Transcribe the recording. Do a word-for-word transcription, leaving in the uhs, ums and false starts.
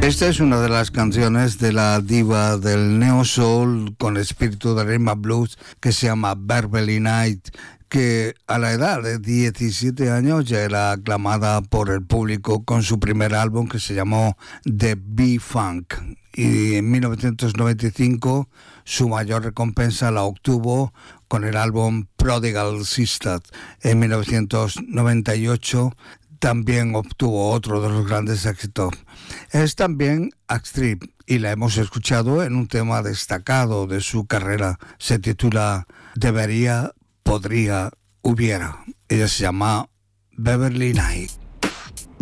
Esta es una de las canciones de la diva del neo soul con espíritu de rhythm and blues que se llama Beverly Knight, que a la edad de diecisiete años ya era aclamada por el público con su primer álbum que se llamó The B-Funk, y en mil novecientos noventa y cinco su mayor recompensa la obtuvo con el álbum Prodigal Sister. En mil novecientos noventa y ocho también obtuvo otro de los grandes éxitos. Es también actriz y la hemos escuchado en un tema destacado de su carrera. Se titula Debería, Podría, Hubiera. Ella se llama Beverly Knight.